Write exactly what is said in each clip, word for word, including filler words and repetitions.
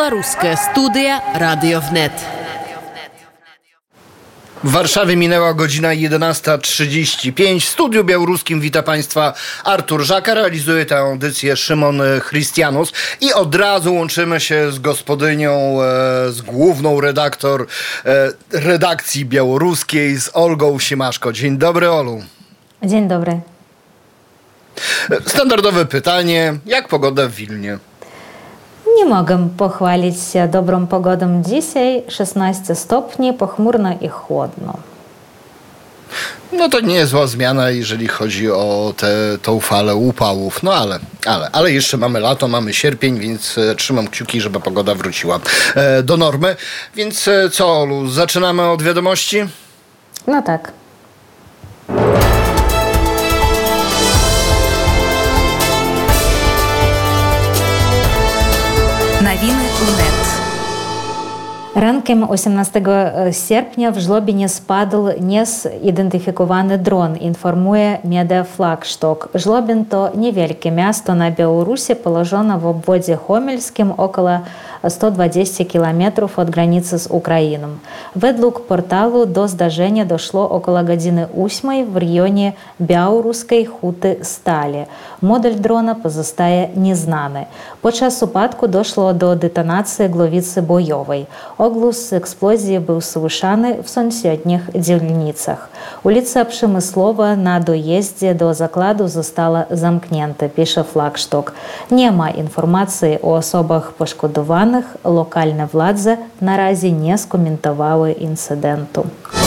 Беларуская студия Radio Wnet. W Warszawie minęła godzina jedenasta trzydzieści pięć. W studiu białoruskim wita Państwa Artur Żaka. Realizuje tę audycję Szymon Chrystianus. I od razu łączymy się z gospodynią, e, z główną redaktor e, redakcji białoruskiej, z Olgą Siemaszko. Dzień dobry, Olu. Dzień dobry. Standardowe pytanie. Jak pogoda w Wilnie? Nie mogę pochwalić się dobrą pogodą dzisiaj. szesnaście stopni, pochmurno i chłodno. No to nie jest zła zmiana, jeżeli chodzi o tę tą falę upałów. No ale, ale, ale jeszcze mamy lato, mamy sierpień, więc e, trzymam kciuki, żeby pogoda wróciła e, do normy. Więc e, co, Olu, zaczynamy od wiadomości? No tak. Новины УНЕТ. Ранком osiemnastego sierpnia w Żlobinie spadł niezidentyfikowany dron, informuje Media Flagshtok. Żlobin to niewielkie miasto na Białorusi, położone w obwodzie homelskim około sto dwadzieścia kilometrów od granicy z Ukrainą. Według portalu do zdarzenia doszło około godziny ósmej w rejonie białoruskiej Huty Stali. Model drona pozostaje nieznany. Podczas upadku doszło do detonacji głowicy bojowej. Ogłos eksplozji był słyszany w sąsiednich dzielnicach. Ulica Przemysłowa na dojeździe do zakładu została zamknięta, pisze Flagshtok. Nie ma informacji o osobach poszkodowanych. Lokalne władze na razie nie skomentowały incydentu.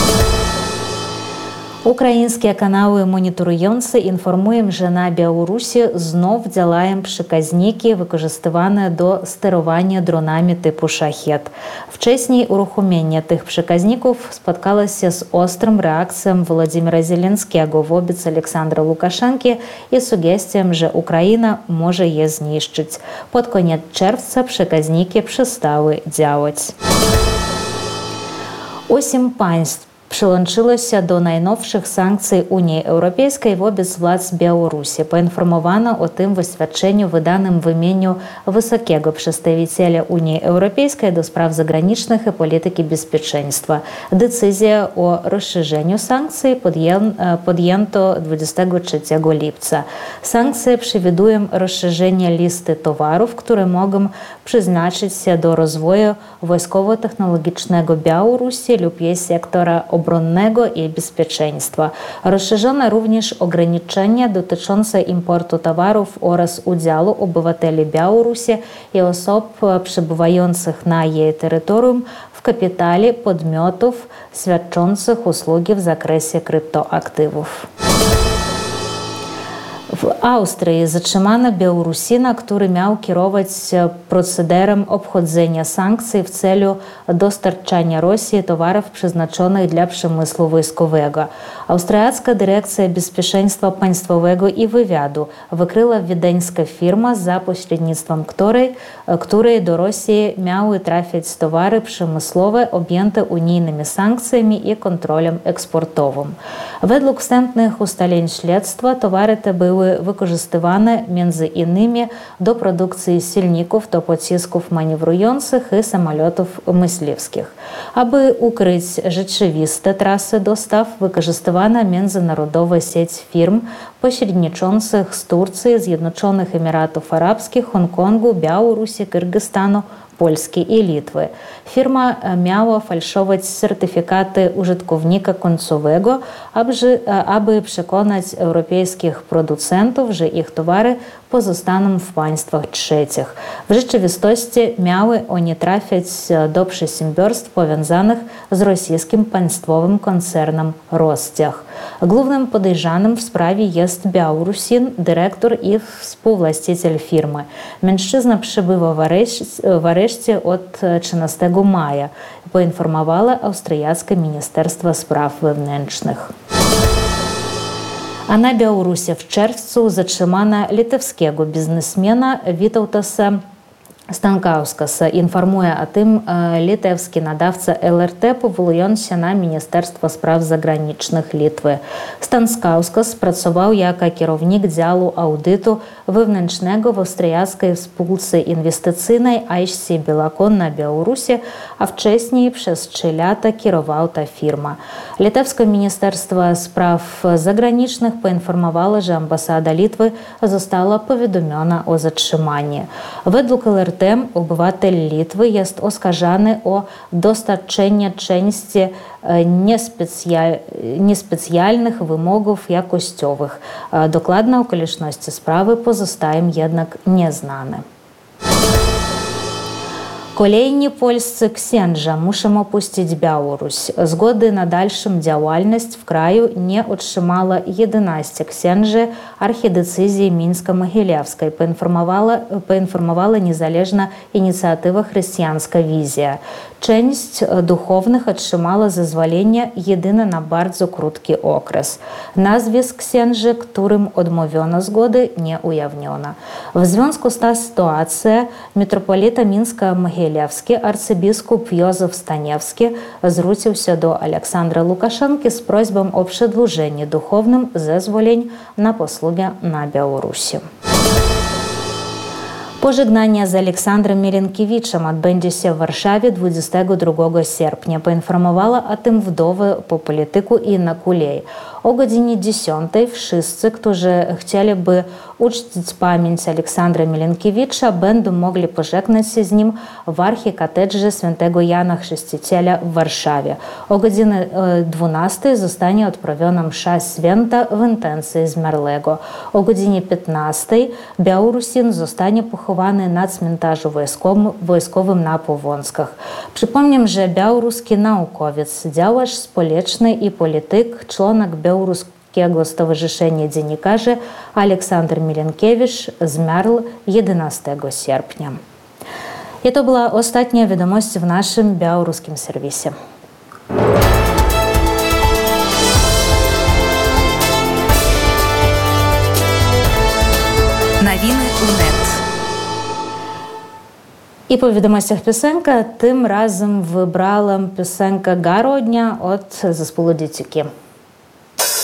Ukraińskie kanały monitorujące informują, że na Białorusi znów działają przekaźniki wykorzystywane do sterowania dronami typu Shahed. Wcześniej uruchomienie tych przekaźników spotkało się z ostrą reakcją Władimira Zelenskiego wobec Aleksandra Łukaszenki i sugestią, że Ukraina może je zniszczyć. Pod koniec czerwca przekaźniki przestały działać. Osiem państw przyłączyło się do najnowszych sankcji Unii Europejskiej wobec władz Białorusi. Poinformowano o tym w oświadczeniu wydanym w imieniu wysokiego przedstawiciela Unii Europejskiej do spraw zagranicznych i polityki bezpieczeństwa. Decyzję o rozszerzeniu sankcji podjęto dwudziestego trzeciego lipca. Sankcje przewidują rozszerzenie listy towarów, które mogą przeznaczyć się do rozwoju wojskowo-technologicznego Białorusi lub jej sektora obronnego i bezpieczeństwa. Rozszerzono również ograniczenia dotyczące importu towarów oraz udziału obywateli Białorusi i osób przebywających na jej terytorium w kapitale podmiotów świadczących usługi w zakresie kryptoaktywów. W Austrii zatrzymano Białorusina, który miał kierować procederem obchodzenia sankcji w celu dostarczania Rosji towarów przeznaczonych dla przemysłu wojskowego. Austriacka Dyrekcja Bezpieczeństwa Państwowego i Wywiadu wykryła wiedeńska firma, za pośrednictwem której, której do Rosji miały trafiać towary przemysłowe objęte unijnymi sankcjami i kontrolą eksportową. Według wstępnych ustaleń śledztwa towary te były wykorzystywane między innymi do produkcji silników do pocisków manewrujących i samolotów myśliwskich. Aby ukryć rzeczywiste trasy dostaw, wykorzystywano międzynarodowa sieć firm pośredniczących z Turcji, Zjednoczonych Emiratów Arabskich, Hongkongu, Białorusi, Kyrgyzstanu, Polski i Litwy. Firma miała falszować certyfikaty użytkownika końcowego, aby, aby przekonać europejskich producentów, że ich towary pozostaną w państwach trzecich. W rzeczywistości miały one trafiać do przedsiębiorstw powiązanych z rosyjskim państwowym koncernem Rostech. Głównym podejrzanym w sprawie jest Białorusin, dyrektor i współwłaściciel firmy. Mężczyzna przebywa w areszcie, w areszcie od trzynastego maja, poinformowało austriackie Ministerstwo Spraw Wewnętrznych. A na Białorusi w czerwcu zatrzymano litewskiego biznesmena Witoldasa Станкаускас інфармує о тим, літевський надавця ел ер те, поволуючися на Міністерство справ заграничних Літви. Станкаускас працював як керівник ділу аудиту wewnętrznego в австрійській спілці інвестиційної ай сі Білакон на Білорусі, а вчасній przez trzy lata керував та фірма. Литовське Міністерство справ заграничних поінформувало, що амбасада Литви została повідомлена о zatrzymaniu. Według ел ер те obywatel Litwy jest oskarżany o dostarczenie części niespecjal, niespecjalnych wymogów jakościowych. Dokładne okoliczności sprawy pozostają jednak nieznane. Kolejni polscy księża muszą opuścić Białoruś. Zgody na dalszą działalność w kraju nie otrzymała jedenaście księży archidiecezji mińsko-mogilewskiej, poinformowała, poinformowała niezależna inicjatywa Chrześcijańska Wizja. Część duchownych otrzymała zezwolenie jedynie na bardzo krótki okres. Nazwisk księży, którym odmówiono zgody, nie ujawniono. W związku z tą sytuacją metropolita mińsko-mogilewski arcybiskup Józef Staniewski zwrócił się do Aleksandra Łukaszenki z prośbą o przedłużenie duchownym zezwoleń na posługę na Białorusi. Pożegnanie z Aleksandrem Milenkiewiczem odbędzie się w Warszawie dwudziestego drugiego sierpnia, poinformowała o tym wdowa po polityku Inna Kulej. O godzinie dziesiątej wszyscy, którzy chcieliby uczcić pamięć Aleksandra Milenkiewicza, będą mogli pożegnać się z nim w archikatedrze Świętego Jana Chrzciciela w Warszawie. O godzinie dwunastej zostanie odprawiona msza święta w intencji zmarłego. O godzinie piętnastej Białorusin zostanie pochowany na cmentarzu wojskowym, wojskowym na Powązkach. Przypomnę, że białoruski naukowiec, działacz społeczny i polityk, członek Białoruskiego Stowarzyszenia Dziennikarzy Aleksander Milenkiewicz zmarł jedenastego sierpnia. I to była ostatnia wiadomość w naszym białoruskim serwisie. Новины УНЕТ. I po wiadomościach piosenka, tym razem wybrałam piosenkę Garodnia od zespołu Dzieciuki.